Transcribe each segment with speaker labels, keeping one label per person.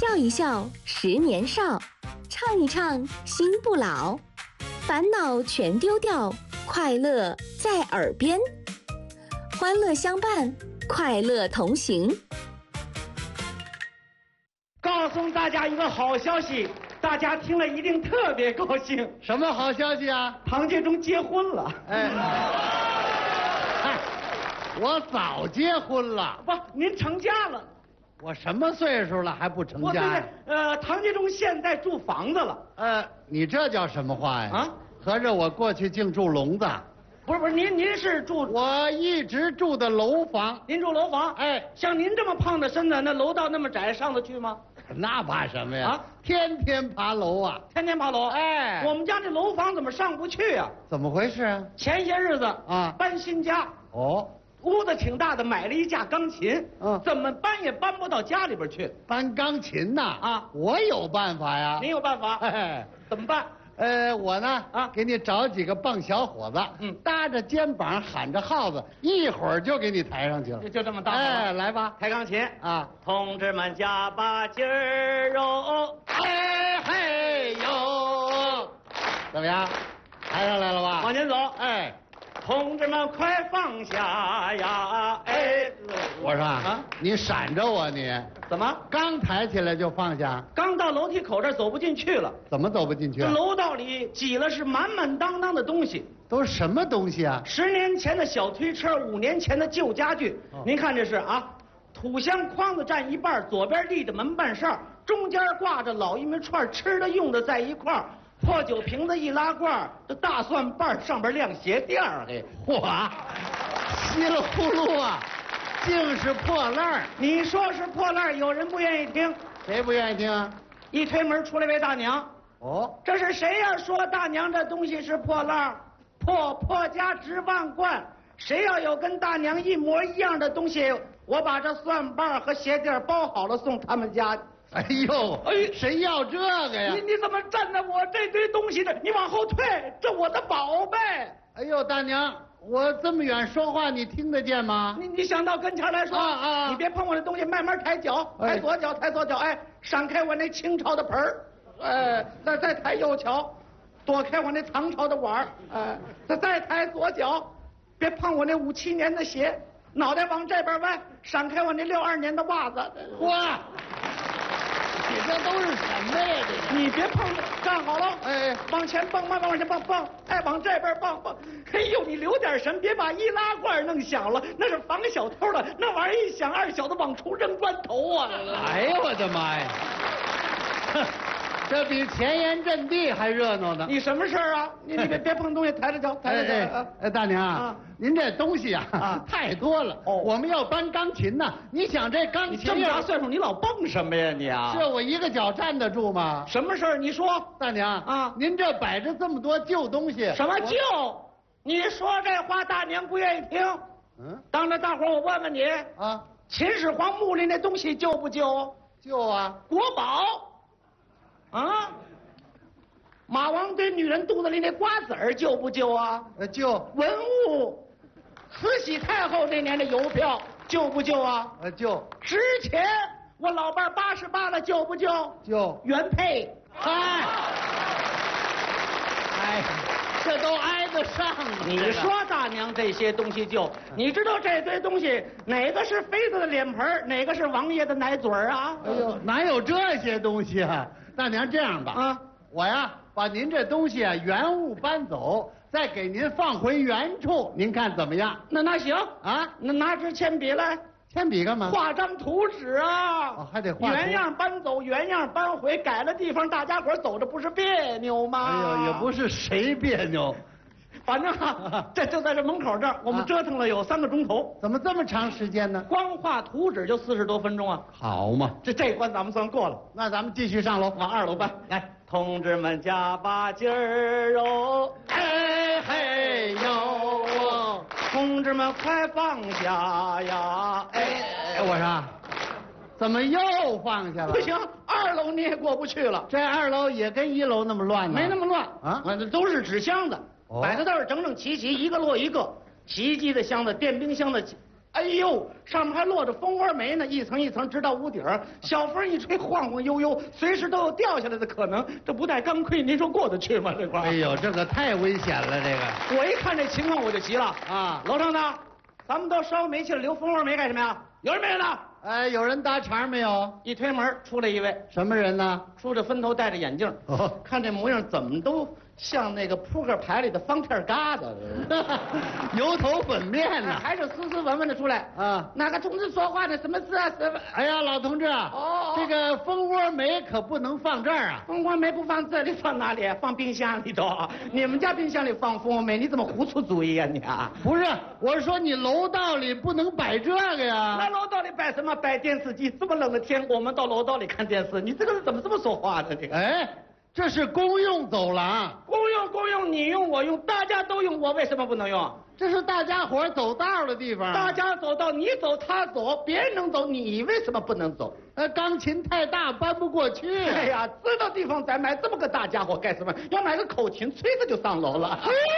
Speaker 1: 笑一笑10年少，唱一唱心不老，烦恼全丢掉，快乐在耳边，欢乐相伴，快乐同行。
Speaker 2: 告诉大家一个好消息，大家听了一定特别高兴。
Speaker 3: 什么好消息啊？
Speaker 2: 唐杰忠结婚了。
Speaker 3: 哎，我早结婚了。
Speaker 2: 不，您成家了。
Speaker 3: 我什么岁数了还不成家呀？
Speaker 2: 唐杰忠现在住房子了。
Speaker 3: 你这叫什么话呀？啊，合着我过去净住笼子。
Speaker 2: 不是，您是住？
Speaker 3: 我一直住的楼房。
Speaker 2: 您住楼房？
Speaker 3: 哎，
Speaker 2: 像您这么胖的身子，那楼道那么窄，上得去吗？
Speaker 3: 那怕什么呀？啊，天天爬楼啊！
Speaker 2: 天天爬楼。
Speaker 3: 哎，
Speaker 2: 我们家这楼房怎么上不去啊？
Speaker 3: 怎么回事啊？
Speaker 2: 前些日子啊，搬新家。
Speaker 3: 哦，
Speaker 2: 屋子挺大的，买了一架钢琴。怎么搬也搬不到家里边去。
Speaker 3: 搬钢琴呐？啊，我有办法呀。
Speaker 2: 您有办法？
Speaker 3: 哎，
Speaker 2: 怎么办？
Speaker 3: 我呢给你找几个棒小伙子，搭着肩膀喊着号子，一会儿就给你抬上去了。
Speaker 2: 就这么搭。
Speaker 3: 哎，来吧，
Speaker 2: 抬钢琴
Speaker 3: 啊！
Speaker 2: 同志们加把劲儿哦，
Speaker 3: 嘿嘿哟，怎么样？抬上来了吧？
Speaker 2: 往前走。
Speaker 3: 哎，
Speaker 2: 同志们快放下呀！哎，
Speaker 3: 我说啊，你闪着我你。
Speaker 2: 怎么？
Speaker 3: 刚抬起来就放下？
Speaker 2: 刚到楼梯口这儿走不进去了。
Speaker 3: 怎么走不进去？这
Speaker 2: 楼道里挤了是满满当当的东西。
Speaker 3: 都是什么东西啊
Speaker 2: ？10年前的小推车，5年前的旧家具。您看这是啊，土箱筐子占一半，左边立着门板扇，中间挂着老玉米串，吃的用的在一块儿。破酒瓶子一拉罐，这大蒜瓣上边晾鞋垫儿。嘿，
Speaker 3: 嚯，稀里呼噜啊！竟是破烂儿！
Speaker 2: 你说是破烂儿，有人不愿意听。
Speaker 3: 谁不愿意听啊？
Speaker 2: 一推门出来位大娘。
Speaker 3: 哦，
Speaker 2: 这是谁呀？说大娘这东西是破烂儿，破家值万贯。谁要有跟大娘一模一样的东西，我把这蒜瓣和鞋垫包好了送他们家。
Speaker 3: 哎呦，谁要这个呀？
Speaker 2: 你怎么站在我这堆东西呢？你往后退，这我的宝贝。
Speaker 3: 哎呦，大娘。我这么远说话，你听得见吗？
Speaker 2: 你想到跟前来说啊！你别碰我的东西，慢慢抬脚，抬左脚，抬左脚，哎，闪开我那清朝的盆儿，哎，再抬右脚，躲开我那唐朝的碗儿，哎，再抬左脚，别碰我那57年的鞋，脑袋往这边歪，闪开我那62年的袜子。
Speaker 3: 哇！你这都是什么呀？这
Speaker 2: 你别碰，站好了，
Speaker 3: 哎，
Speaker 2: 往前蹦，慢慢往前蹦，哎，往这边蹦。哎呦，你留点神，别把易拉罐弄响了，那是防小偷的，那玩意儿一响，二小子往出扔砖头啊！
Speaker 3: 哎呀，我的妈呀！这比前沿阵地还热闹呢。
Speaker 2: 你什么事儿啊？你别碰东西，抬着脚，抬着脚。
Speaker 3: 哎，大娘啊，您这东西啊太多了。哦，我们要搬钢琴呢。你想这钢琴？
Speaker 2: 你这么大岁数，你老蹦什么呀你啊？
Speaker 3: 是我一个脚站得住吗？
Speaker 2: 什么事儿？你说，
Speaker 3: 大娘啊，您这摆着这么多旧东西。
Speaker 2: 什么旧？你说这话，大娘不愿意听。当着大伙我问问你啊，秦始皇墓里那东西旧不旧？
Speaker 3: 旧啊，
Speaker 2: 国宝。啊，马王堆女人肚子里那瓜子儿旧不旧啊？
Speaker 3: 旧。
Speaker 2: 文物，慈禧太后那年的邮票旧不旧啊？
Speaker 3: 旧。
Speaker 2: 值钱，我老伴88了，旧不旧？
Speaker 3: 旧。
Speaker 2: 原配。
Speaker 3: 哎，这都挨得上。
Speaker 2: 你说大娘这些东西旧，你知道这堆东西哪个是妃子的脸盆，哪个是王爷的奶嘴啊？
Speaker 3: 哎呦，哪有这些东西啊？大娘，这样吧，啊，我呀把您这东西啊原物搬走，再给您放回原处，您看怎么样？
Speaker 2: 那行
Speaker 3: 啊，
Speaker 2: 那拿支铅笔来。
Speaker 3: 铅笔干嘛？
Speaker 2: 画张图纸啊！
Speaker 3: 哦，还得画图。
Speaker 2: 原样搬走，原样搬回，改了地方，大家伙走着不是别扭吗？
Speaker 3: 哎呦，也不是谁别扭，
Speaker 2: 反正这就在这门口这儿，我们折腾了有3个钟头。
Speaker 3: 怎么这么长时间呢？
Speaker 2: 光画图纸就40多分钟啊！
Speaker 3: 好嘛，
Speaker 2: 这关咱们算过了。
Speaker 3: 那咱们继续上楼，
Speaker 2: 往2楼搬。来，同志们加把劲儿哦！
Speaker 3: 嘿嘿哟！
Speaker 2: 同志们快放下呀！哎，
Speaker 3: 我说，怎么又放下了？
Speaker 2: 不行，2楼你也过不去了。
Speaker 3: 这2楼也跟1楼那么乱呢？
Speaker 2: 没那么乱
Speaker 3: 啊，
Speaker 2: 都是纸箱子，摆的都是整整齐齐，一个摞一个。洗衣机的箱子、电冰箱的哎呦，上面还落着蜂窝煤呢，一层一层直到屋顶儿，小风一吹晃晃悠悠，随时都有掉下来的可能。这不带钢盔，您说过得去吗？这块？
Speaker 3: 哎呦，这个太危险了，这个。
Speaker 2: 我一看这情况我就急了
Speaker 3: 啊！
Speaker 2: 楼上的，咱们都烧煤气了，留蜂窝煤干什么呀？有人没有呢？
Speaker 3: 哎，有人搭茬没有？
Speaker 2: 一推门出来一位，
Speaker 3: 什么人呢？
Speaker 2: 梳着分头，戴着眼镜，看这模样怎么都像那个扑克牌里的方片疙瘩，
Speaker 3: 油头粉面呢，
Speaker 2: 还是斯斯文文的出来啊？哪个同志说话呢？什么事啊？什么？
Speaker 3: 哎呀，老同志啊，这个蜂窝煤可不能放这儿啊！
Speaker 2: 蜂窝煤不放这里，放哪里？放冰箱里头。你们家冰箱里放蜂窝煤，你怎么胡出主意呀你啊？
Speaker 3: 不是，我是说你楼道里不能摆这个呀。
Speaker 2: 那楼道里摆什么？摆电视机。这么冷的天，我们到楼道里看电视，你这个人怎么这么说话呢？这个。
Speaker 3: 哎。这是公用走廊，
Speaker 2: 公用，你用我用，大家都用，我为什么不能用？
Speaker 3: 这是大家伙走道的地方。
Speaker 2: 大家走道，你走他走，别人能走，你为什么不能走？
Speaker 3: 钢琴太大搬不过去。
Speaker 2: 哎呀，知道地方咱买这么个大家伙干什么？要买个口琴，吹着就上楼了。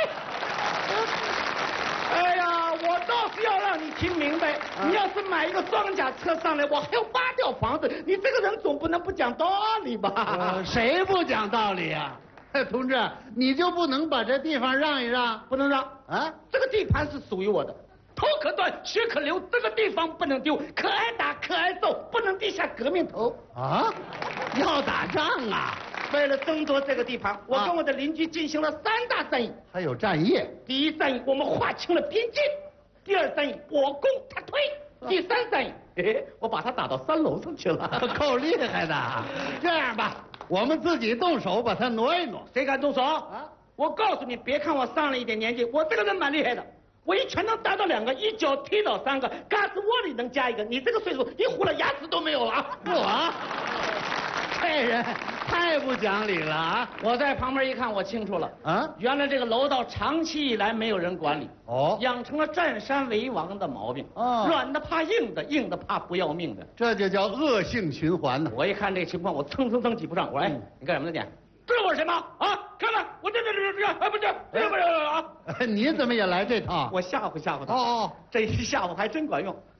Speaker 2: 哎呀，我倒是要让你听明白，你要是买一个装甲车上来，我还要扒掉房子，你这个人总不能不讲道理吧？
Speaker 3: 谁不讲道理呀？同志，你就不能把这地方让一让？
Speaker 2: 不能让
Speaker 3: 啊！
Speaker 2: 这个地盘是属于我的，头可断，血可流，这个地方不能丢，可挨打可挨揍，不能低下革命头。
Speaker 3: 啊？要打仗啊？
Speaker 2: 为了争夺这个地盘，我跟我的邻居进行了3大战役。
Speaker 3: 还有战役？
Speaker 2: 第一战役我们划清了边界，第二战役我攻他退，第3战役，我把他打到3楼上去了，
Speaker 3: 够厉害的。这样吧，我们自己动手把他挪一挪。
Speaker 2: 谁敢动手？啊！我告诉你，别看我上了一点年纪，我这个人蛮厉害的，我一拳能打倒2个，一脚踢倒3个，嘎子窝里能加1个。你这个岁数，一糊了牙齿都没有了。
Speaker 3: 我。这人太不讲理了啊！
Speaker 2: 我在旁边一看，我清楚了啊，原来这个楼道长期以来没有人管理，养成了占山为王的毛病，软的怕硬的，硬的怕不要命的，
Speaker 3: 这就叫恶性循环呢。
Speaker 2: 我一看这情况，我蹭挤不上。我说，你干什么呢你？知道我是谁吗？啊，看看我这，哎不是啊！
Speaker 3: 你怎么也来这套？
Speaker 2: 我吓唬他。这一吓唬还真管用。